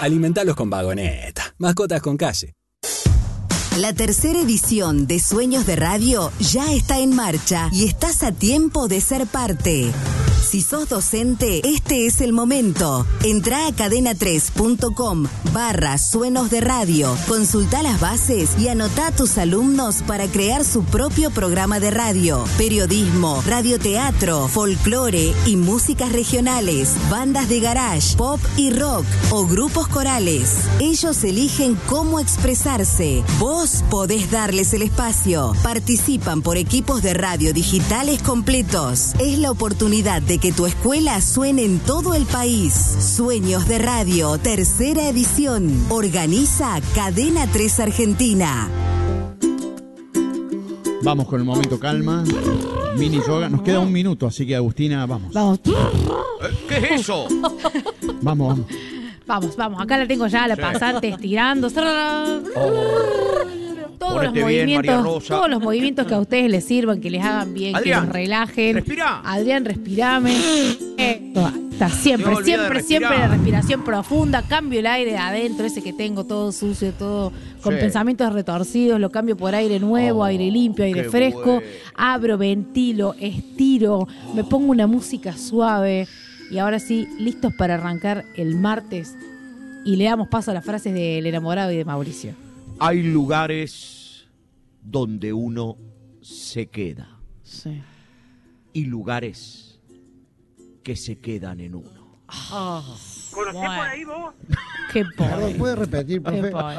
Alimentalos con Vagoneta. Mascotas con calle. La tercera edición de Sueños de Radio ya está en marcha y estás a tiempo de ser parte. Si sos docente, este es el momento. Entrá a cadena3.com/suenos de radio, consultá las bases y anotá a tus alumnos para crear su propio programa de radio, periodismo, radioteatro, folclore y músicas regionales, bandas de garage, pop y rock o grupos corales. Ellos eligen cómo expresarse. Vos podés darles el espacio. Participan por equipos de radio digitales completos. Es la oportunidad de que tu escuela suene en todo el país. Sueños de Radio, tercera edición. Organiza Cadena 3 Argentina. Vamos con el momento calma. Mini yoga. Nos queda un minuto, así que Agustina, vamos. Vamos. ¿Qué es eso? Vamos. Vamos. Acá la tengo ya, la pasante, estirando. Todos los movimientos que a ustedes les sirvan, que les hagan bien, Adrián, que los relajen. respirá. Adrián, respirame. Está siempre la respiración profunda. Cambio el aire de adentro, ese que tengo todo sucio, todo con pensamientos retorcidos. Lo cambio por aire nuevo, aire limpio, aire fresco. Bueno. Abro, ventilo, estiro, me pongo una música suave. Y ahora sí, listos para arrancar el martes. Y le damos paso a las frases del enamorado y de Mauricio. Hay lugares donde uno se queda. Sí. Y lugares que se quedan en uno. ¿Conocés por ahí vos? Qué pobre. ¿Puede repetir, Qué profe? pobre.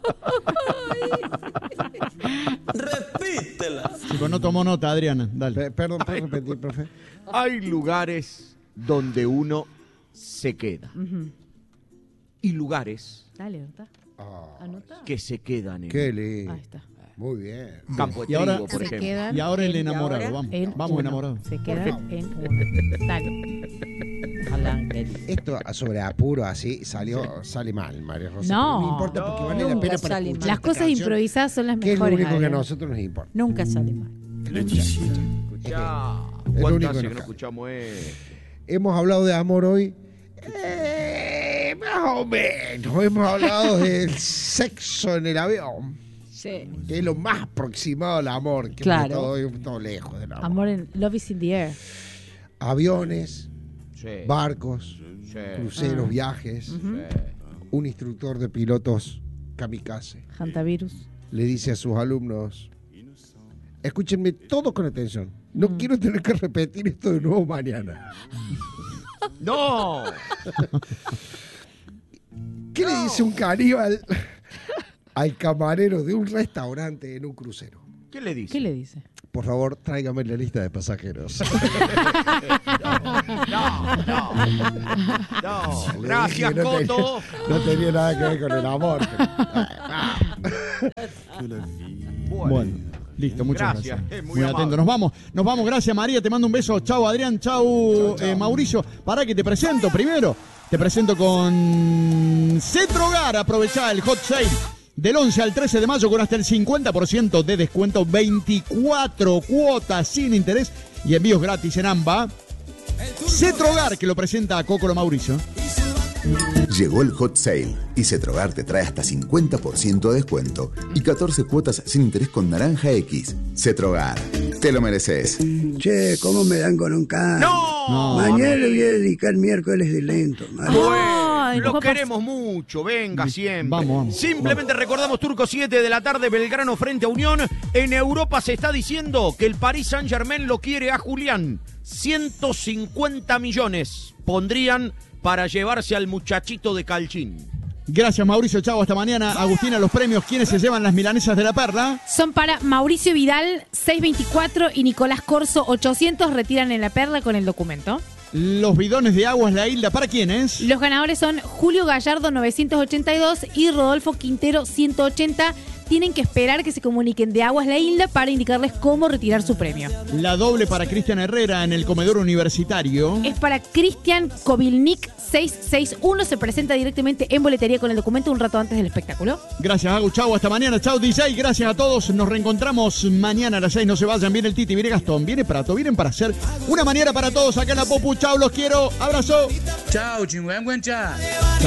Repítela. Chicos, no tomó nota, Adriana. Dale. Perdón, ¿puede repetir, profe? Hay lugares donde uno se queda. Y lugares Dale, anota. que se quedan en Qué uno. lindo. Ahí está. Muy bien. Campo de Y ahora- trigo, por Se ejemplo. quedan Y ahora el en- enamorado. Vamos uno. enamorado. Se quedan en uno. Dale. Esto sobre apuro así sale mal, María Rosa. No. Pero no importa porque vale la Nunca pena para sale escuchar Las esta cosas canción, improvisadas son las que es lo mejores. único que a Adrián. nosotros nos importa. Nunca sale mal. Escuchá. Es lo ¿Cuánto único hace que que no nos escuchamos Hemos hablado de amor hoy. Más o menos. Hemos hablado del sexo en el avión. Sí. Que es lo más aproximado al amor. Que Claro. hemos estado lejos del amor. Amor en Love is in the air. Aviones, Sí. barcos, Sí. cruceros, viajes. Un instructor de pilotos kamikaze Hantavirus. le dice a sus alumnos: escúchenme todos con atención. No quiero tener que repetir esto de nuevo mañana. ¡No! ¿Qué le dice un caníbal al camarero de un restaurante en un crucero? ¿Qué le dice? ¿Qué le dice? Por favor, tráigame la lista de pasajeros. No. Le Gracias, dije, Coto. No tenía nada que ver con el amor. Bueno, listo, muchas gracias. Muy atento. amable. Nos vamos, gracias María, te mando un beso. Chau Adrián, chau, Mauricio. Pará que te presento primero. Te presento con Cetrogar. Aprovechá el hot sale del 11 al 13 de mayo con hasta el 50% de descuento, 24 cuotas sin interés y envíos gratis en AMBA. Cetrogar, que lo presenta a Cocolo Mauricio. Llegó el hot sale y Cetrogar te trae hasta 50% de descuento y 14 cuotas sin interés con Naranja X. Cetrogar, te lo mereces. Che, ¿cómo me dan con un can? ¡No! Mañana le voy a dedicar miércoles de lento. Ay, Los no queremos mucho, venga siempre. Vamos. Simplemente recordamos Turco 7 de la tarde, Belgrano frente a Unión. En Europa se está diciendo que el Paris Saint-Germain lo quiere a Julián. 150 millones pondrían para llevarse al muchachito de Calchín. Gracias Mauricio, chau, hasta mañana. Agustina, los premios, ¿quiénes se llevan las milanesas de la Perla? Son para Mauricio Vidal, 624, y Nicolás Corso, 800. Retiran en la Perla con el documento. Los bidones de aguas La Hilda, ¿para quiénes? Los ganadores son Julio Gallardo, 982, y Rodolfo Quintero, 180. Tienen que esperar que se comuniquen de Aguas La Hilda para indicarles cómo retirar su premio. La doble para Cristian Herrera en el comedor universitario. Es para Cristian Kovilnik, 661. Se presenta directamente en boletería con el documento un rato antes del espectáculo. Gracias, Agus. Chau, hasta mañana. Chau, DJ. Gracias a todos. Nos reencontramos mañana a las 6. No se vayan. Viene el Titi, viene Gastón, viene Prato. Vienen para hacer una mañana para todos acá en la Popu. Chau, los quiero. Abrazo. Chao, chingüengüencha. Chau.